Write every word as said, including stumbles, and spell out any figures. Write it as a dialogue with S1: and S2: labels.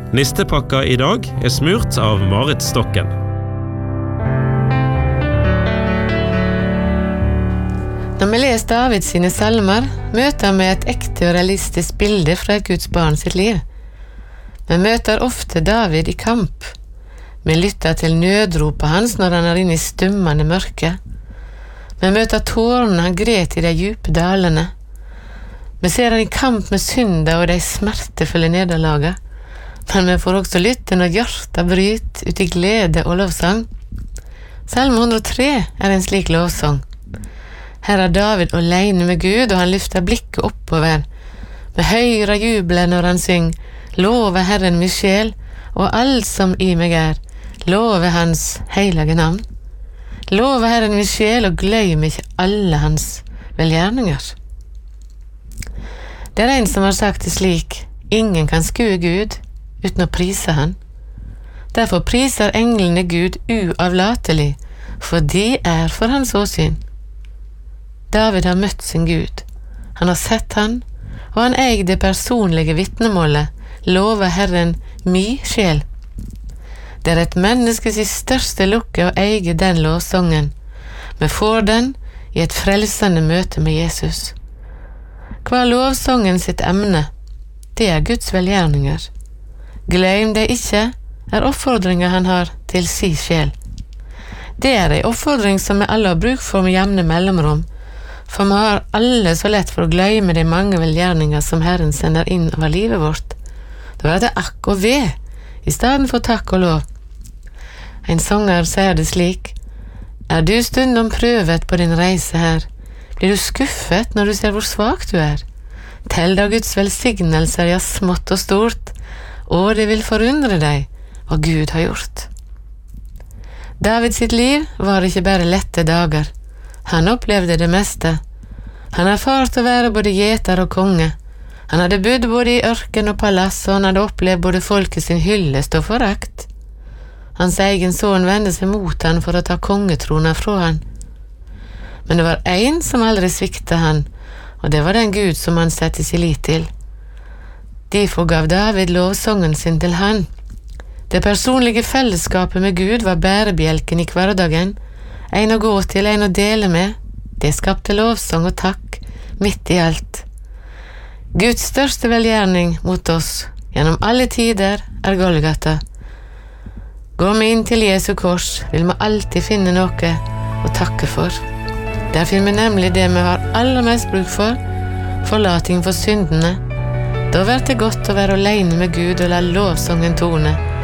S1: Nistepakka I dag er smurt av Marit Stokken.
S2: Når vi leser David sine salmer, møter vi et ekte og realistisk bilde fra Guds barn sitt liv. Vi møter ofte David I kamp. Vi lytter til nødropet hans når han er inne I stummende mørke. Vi møter tårene han gret I de djupe dalene. Vi ser han I kamp med synder og de smertefulle nederlaga. Men vi får også lytte når hjertet bryter ut I glede og lovsang. Salme hundre og tre er en slik lovsang. Her er David alene med Gud, og han lyfter blikket oppover. Med høyre jubler når han synger, love Herren min sjel, og alt som I meg er, love hans heilige navn. Love Herren min sjel, og gløym ikke alle hans velgjerninger. Det er en som har sagt det slik, ingen kan skue Gud uten å prise han. Derfor priser englene Gud uavlatelig, for de er for hans åsyn. David har møtt sin Gud. Han har sett han, og han eier det personlige vittnemålet, love Herren mi sjel. Det er et menneskes største lukke å eie den lovsongen. Vi får den I et frelsende møte med Jesus. Hva er lovsongen sitt emne? Det er Guds velgjerninger. Glem det ikke, er oppfordringen han har til si sjel. Det er en oppfordring som vi alle har bruk for med jevne mellomrom, for vi har alle så lett for å glemme de mange velgjerninger som Herren sender inn over livet vårt. Da er det akk og ved, I stedet for takk og lov. En sanger sier det slik, er du stundom prøvet på din reise her? Blir du skuffet når du ser hvor svak du er? Tell da Guds velsignelser, ja smått og stort, og det vil forundre deg hva Gud har gjort. David sitt liv var ikke bare lette dager. Han opplevde det meste. Han erfarte å være både gjeter og konge. Han hadde bodd både I ørken og palass, og han hadde opplevd både folket sin hyllest og forakt. Hans egen son vendte seg mot han for å ta kongetrona fra han. Men det var en som aldri svikte han, og det var den Gud som han sette sin lit til. Derfor gav David lovsongen sin til han. Det personlige fellesskapet med Gud var bærebjelken I hverdagen, en å gå til, en å dele med. Det skapte lovsang og takk, midt I alt. Guds største velgjerning mot oss, gjennom alle tider, er Golgata. Går vi inn til Jesu kors, vil vi alltid finne noe å takke for. Der finner vi nemlig det vi har aller mest bruk for, forlating for syndene. Da blir det godt å være alene med Gud og la lovsangen tone.